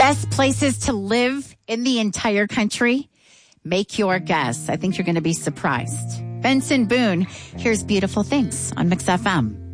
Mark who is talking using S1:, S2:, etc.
S1: Best places to live in the entire country? Make your guess. I think you're going to be surprised. Benson Boone, here's Beautiful Things on Mix FM.